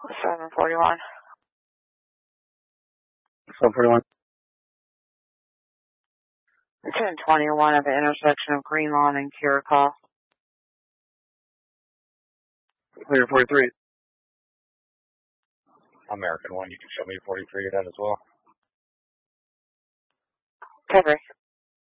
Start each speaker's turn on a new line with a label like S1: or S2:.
S1: 741.
S2: 741.
S1: 1021 at the intersection of Green Lawn and Curacao.
S2: Clear 43.
S3: American 1, you can show me 43 of that as well.
S1: Cover.